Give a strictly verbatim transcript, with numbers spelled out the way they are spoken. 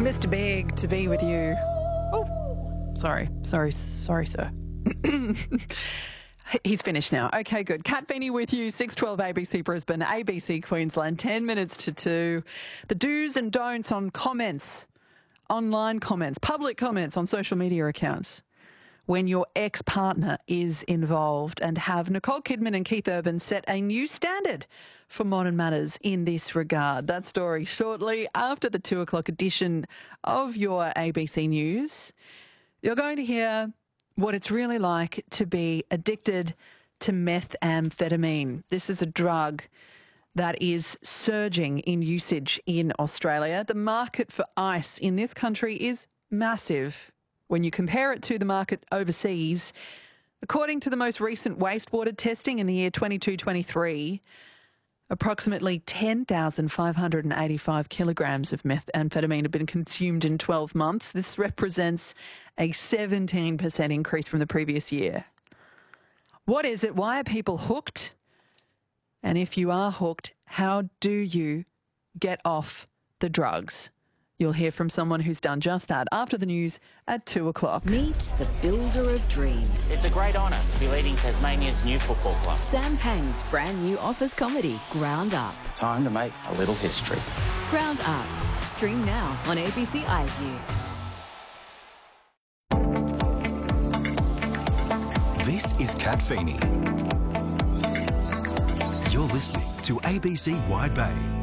Mister Big to be with you. Oh, sorry, sorry, sorry, sir. He's finished now. Okay, good. Kat Feeney with you, six twelve A B C Brisbane, A B C Queensland, ten minutes to two. The do's and don'ts on comments, online comments, public comments on social media accounts when your ex-partner is involved, and have Nicole Kidman and Keith Urban set a new standard for modern matters in this regard. That story shortly after the two o'clock edition of your A B C News. You're going to hear what it's really like to be addicted to methamphetamine. This is a drug that is surging in usage in Australia. The market for ice in this country is massive when you compare it to the market overseas. According to the most recent wastewater testing in the year twenty-two twenty-three, approximately ten thousand five hundred eighty-five kilograms of methamphetamine have been consumed in twelve months. This represents a seventeen percent increase from the previous year. What is it? Why are people hooked? And if you are hooked, how do you get off the drugs? You'll hear from someone who's done just that after the news at two o'clock. Meet the builder of dreams. It's a great honour to be leading Tasmania's new football club. Sam Pang's brand new office comedy, Ground Up. Time to make a little history. Ground Up. Stream now on A B C iView. This is Kat Feeney. You're listening to A B C Wide Bay.